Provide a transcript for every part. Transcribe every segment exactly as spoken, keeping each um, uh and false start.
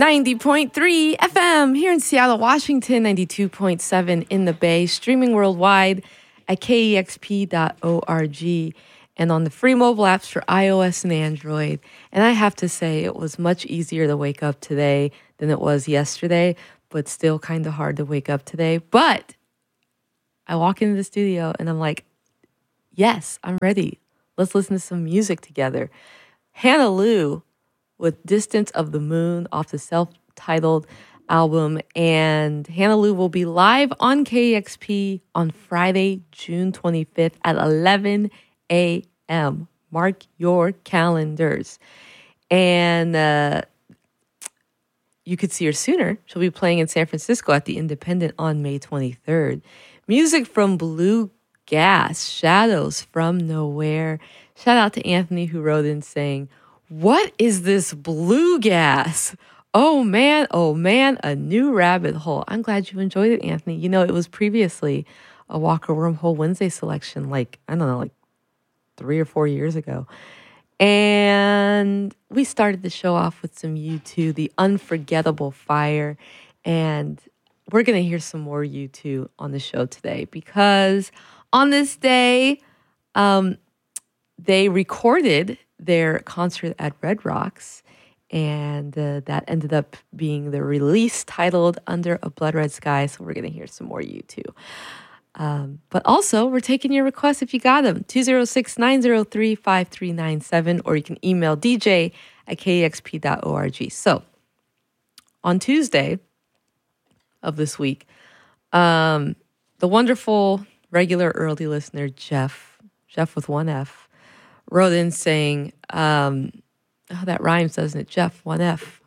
ninety point three F M here in Seattle, Washington, ninety-two point seven in the Bay, streaming worldwide at K E X P dot org and on the free mobile apps for iOS and Android. And I have to say, it was much easier to wake up today than it was yesterday, but still kind of hard to wake up today. But I walk into the studio and I'm like, yes, I'm ready. Let's listen to some music together. Hannah Lou with Distance of the Moon off the self-titled album. And Hannah Lou will be live on K E X P on Friday, June twenty-fifth at eleven a.m. Mark your calendars. And uh, you could see her sooner. She'll be playing in San Francisco at the Independent on May twenty-third. Music from Blue Gas, Shadows from Nowhere. Shout out to Anthony who wrote in saying, what is this blue gas? Oh man, oh man, a new rabbit hole. I'm glad you enjoyed it, Anthony. You know, it was previously a Walker Wormhole Wednesday selection, like, I don't know, like three or four years ago. And we started the show off with some U two, The Unforgettable Fire. And we're going to hear some more U two on the show today because on this day, um, they recorded their concert at Red Rocks, and uh, that ended up being the release titled Under a Blood Red Sky, so we're going to hear some more U two. Um, but also, we're taking your requests if you got them, two oh six, nine oh three, five three nine seven, or you can email D J at K E X P dot org. So, on Tuesday of this week, um, the wonderful regular early listener, Jeff, Jeff with one F, wrote in saying, um, oh, that rhymes, doesn't it? Jeff, one F.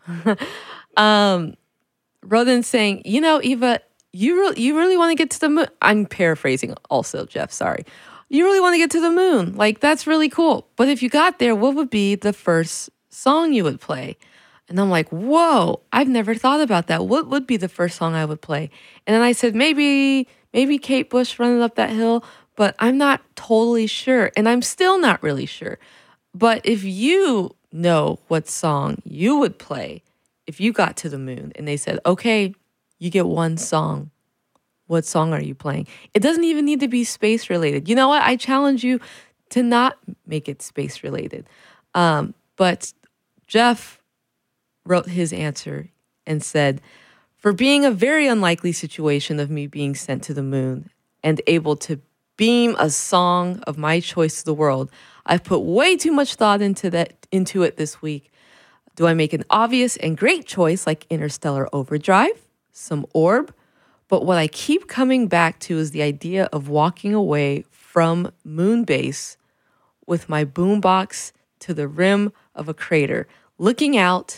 um, wrote in saying, you know, Eva, you, re- you really want to get to the moon. I'm paraphrasing also, Jeff, sorry. You really want to get to the moon. Like, that's really cool. But if you got there, what would be the first song you would play? And I'm like, whoa, I've never thought about that. What would be the first song I would play? And then I said, maybe, maybe Kate Bush, Running Up That Hill. But I'm not totally sure, and I'm still not really sure. But if you know what song you would play if you got to the moon and they said, okay, you get one song, what song are you playing? It doesn't even need to be space related. You know what? I challenge you to not make it space related. Um, but Jeff wrote his answer and said, for being a very unlikely situation of me being sent to the moon and able to beam a song of my choice to the world, I've put way too much thought into that into it this week. Do I make an obvious and great choice like Interstellar Overdrive, some Orb? But what I keep coming back to is the idea of walking away from Moonbase with my boombox to the rim of a crater, looking out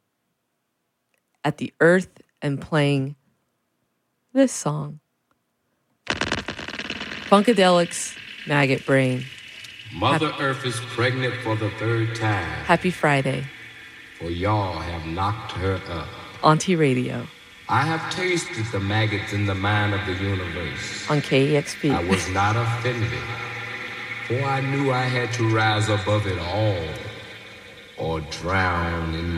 at the earth and playing this song. Funkadelics, Maggot Brain. Mother Happy, Earth is pregnant for the third time. Happy Friday. For y'all have knocked her up. Auntie Radio. I have tasted the maggots in the mind of the universe. On K E X P. I was not offended, for I knew I had to rise above it all or drown in my